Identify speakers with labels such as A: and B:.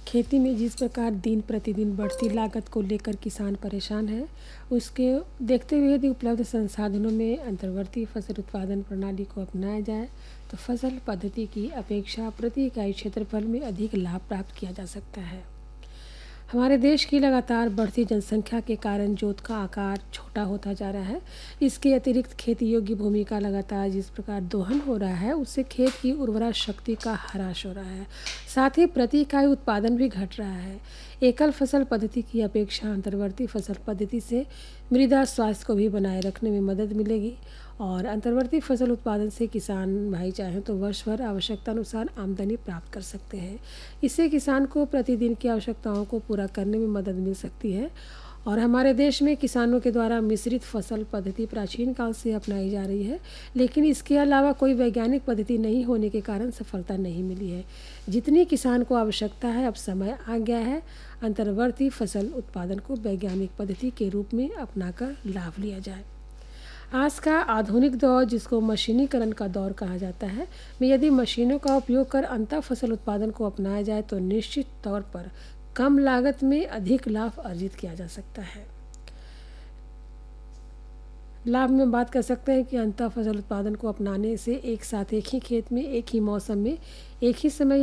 A: खेती में जिस प्रकार दिन प्रतिदिन बढ़ती लागत को लेकर किसान परेशान है, उसके देखते हुए यदि उपलब्ध संसाधनों में अंतर्वर्ती फसल उत्पादन प्रणाली को अपनाया जाए तो फसल पद्धति की अपेक्षा प्रति इकाई क्षेत्रफल में अधिक लाभ प्राप्त किया जा सकता है। हमारे देश की लगातार बढ़ती जनसंख्या के कारण जोत का आकार छोटा होता जा रहा है। इसके अतिरिक्त खेती योग्य भूमि का लगातार जिस प्रकार दोहन हो रहा है, उससे खेत की उर्वरा शक्ति का ह्रास हो रहा है। साथ ही प्रति इकाई उत्पादन भी घट रहा है। एकल फसल पद्धति की अपेक्षा अंतर्वर्ती फसल पद्धति से मृदा स्वास्थ्य को भी बनाए रखने में मदद मिलेगी और अंतर्वर्ती फसल उत्पादन से किसान भाई चाहें तो वर्ष भर आवश्यकता अनुसार आमदनी प्राप्त कर सकते हैं। इससे किसान को प्रतिदिन की आवश्यकताओं को पूरा करने में मदद मिल सकती है। और हमारे देश में किसानों के द्वारा मिश्रित फसल पद्धति प्राचीन काल से अपनाई जा रही है, लेकिन इसके अलावा कोई वैज्ञानिक पद्धति नहीं होने के कारण सफलता नहीं मिली है। जितनी किसान को आवश्यकता है, अब समय आ गया है अंतर्वर्ती फसल उत्पादन को वैज्ञानिक पद्धति के रूप में अपनाकर लाभ लिया जाए। आज का आधुनिक दौर, जिसको मशीनीकरण का दौर कहा जाता है, में यदि मशीनों का उपयोग कर अंतः फसल उत्पादन को अपनाया जाए तो निश्चित तौर पर कम लागत में अधिक लाभ अर्जित किया जा सकता है। लाभ में बात कर सकते हैं कि अंतः फसल उत्पादन को अपनाने से एक साथ एक ही खेत में एक ही मौसम में एक ही समय